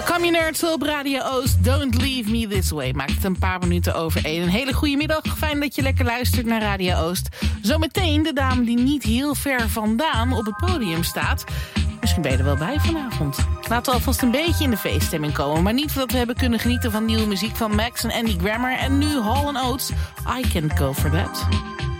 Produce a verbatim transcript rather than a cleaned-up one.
Welkom je nerds op Radio Oost. Don't leave me this way. Maakt het een paar minuten over één. Een hele goede middag. Fijn dat je lekker luistert naar Radio Oost. Zometeen de dame die niet heel ver vandaan op het podium staat. Misschien ben je er wel bij vanavond. Laten we alvast een beetje in de feeststemming komen. Maar niet voordat we hebben kunnen genieten van nieuwe muziek van Max en Andy Grammer. En nu Hall and Oates. I Can't Go For That.